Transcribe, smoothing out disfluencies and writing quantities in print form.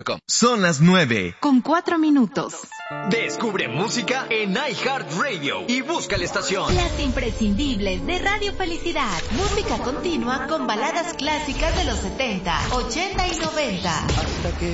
Son las 9:04. Descubre música en iHeartRadio y busca la estación. Las imprescindibles de Radio Felicidad. Música continua con baladas clásicas de los 70, 80 y 90.